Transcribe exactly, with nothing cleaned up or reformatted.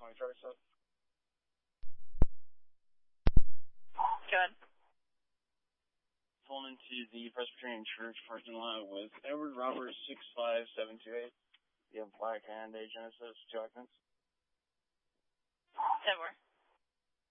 twenty Charlie Sub. Good. Pulling into the Presbyterian Church parking lot with Edward Roberts six five seven two eight. You have black Hyundai Genesis, two occupants. Edward.